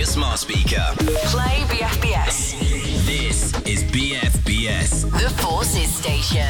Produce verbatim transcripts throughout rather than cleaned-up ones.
your smart speaker. Play B F B S. This is B F B S. The Forces Station.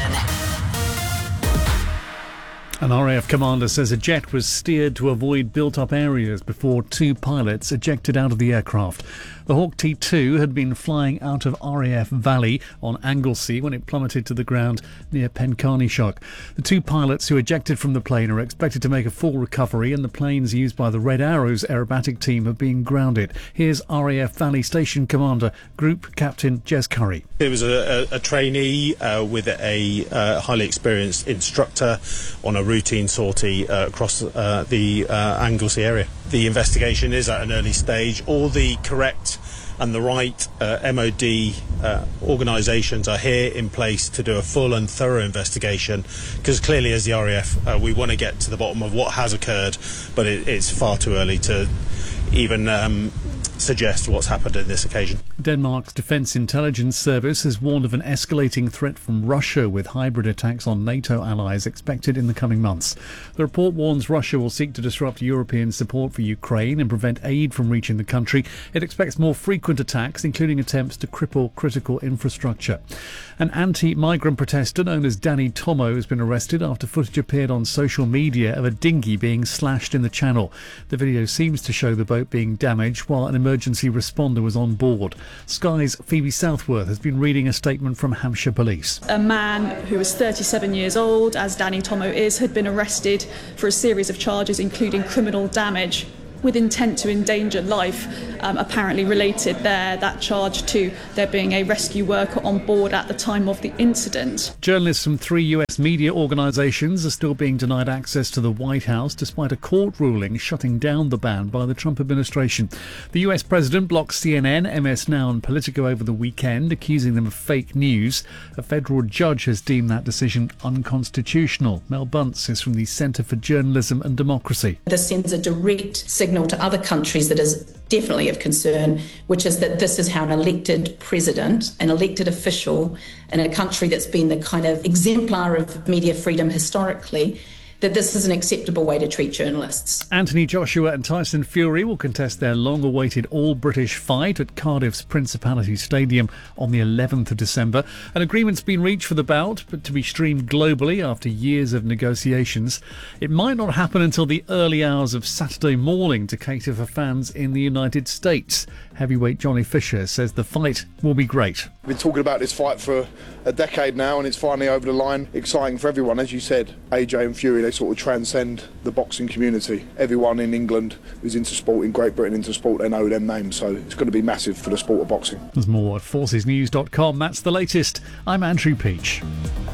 An R A F commander says a jet was steered to avoid built-up areas before two pilots ejected out of the aircraft. The Hawk T two had been flying out of R A F Valley on Anglesey when it plummeted to the ground near Pencarnyshock. The two pilots who ejected from the plane are expected to make a full recovery, and the planes used by the Red Arrows aerobatic team have been grounded. Here's R A F Valley Station Commander, Group Captain Jez Curry. It was a, a, a trainee uh, with a uh, highly experienced instructor on a routine sortie uh, across uh, the uh, Anglesey area. The investigation is at an early stage. All the correct and the right uh, M O D uh, organisations are here in place to do a full and thorough investigation, because clearly as the R A F uh, we want to get to the bottom of what has occurred, but it, it's far too early to even um, suggest what's happened on this occasion. Denmark's Defence Intelligence Service has warned of an escalating threat from Russia, with hybrid attacks on NATO allies expected in the coming months. The report warns Russia will seek to disrupt European support for Ukraine and prevent aid from reaching the country. It expects more frequent attacks, including attempts to cripple critical infrastructure. An anti-migrant protester known as Danny Tomo has been arrested after footage appeared on social media of a dinghy being slashed in the channel. The video seems to show the boat being damaged while an emergency responder was on board. Sky's Phoebe Southworth has been reading a statement from Hampshire Police. A man who was thirty-seven years old, as Danny Tomo is, had been arrested for a series of charges, including criminal damage with intent to endanger life, um, apparently related there, that charge to there being a rescue worker on board at the time of the incident. Journalists from three U S media organisations are still being denied access to the White House despite a court ruling shutting down the ban by the Trump administration. The U S president blocked C N N, M S Now and Politico over the weekend, accusing them of fake news. A federal judge has deemed that decision unconstitutional. Mel Bunce is from the Centre for Journalism and Democracy. This sends a direct signal to other countries that is definitely of concern, which is that this is how an elected president, an elected official in a country that's been the kind of exemplar of media freedom historically, that this is an acceptable way to treat journalists. Anthony Joshua and Tyson Fury will contest their long-awaited all-British fight at Cardiff's Principality Stadium on the eleventh of December. An agreement's been reached for the bout, but to be streamed globally after years of negotiations. It might not happen until the early hours of Saturday morning to cater for fans in the United States. Heavyweight Johnny Fisher says the fight will be great. We've been talking about this fight for a decade now, and it's finally over the line. Exciting for everyone. As you said, A J and Fury, they sort of transcend the boxing community. Everyone in England who's into sport, in Great Britain into sport, they know them names, so it's going to be massive for the sport of boxing. There's more at forces news dot com. That's the latest. I'm Andrew Peach.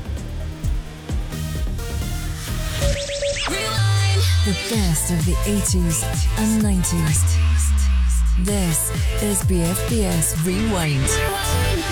The best of the eighties and nineties. This is B F B S Rewind.